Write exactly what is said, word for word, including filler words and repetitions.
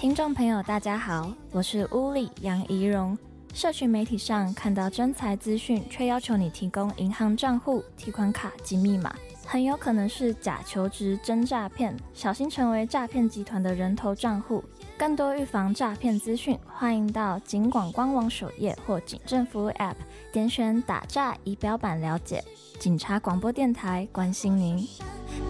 听众朋友大家好，我是乌里杨怡蓉。社群媒体上看到真财资讯，却要求你提供银行账户、提款卡及密码，很有可能是假求职真诈骗，小心成为诈骗集团的人头账户。更多预防诈骗资讯，欢迎到警广官网首页或警政服务 App 点选打诈仪表板了解。警察广播电台关心您。